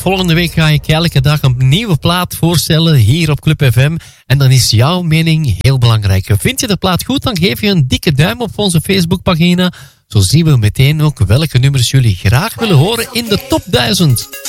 Vanaf volgende week ga ik elke dag een nieuwe plaat voorstellen hier op Club FM. En dan is jouw mening heel belangrijk. Vind je de plaat goed, dan geef je een dikke duim op onze Facebookpagina. Zo zien we meteen ook welke nummers jullie graag willen horen in de top 1000.